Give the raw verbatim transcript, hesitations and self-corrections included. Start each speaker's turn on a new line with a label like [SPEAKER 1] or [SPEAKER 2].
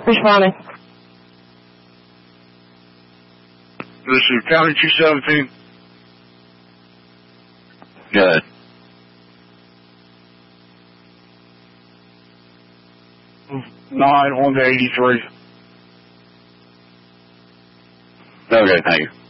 [SPEAKER 1] Responding.
[SPEAKER 2] This is County two seventeen.
[SPEAKER 3] Go ahead.
[SPEAKER 2] Nine on to eighty-three.
[SPEAKER 3] Okay, thank you.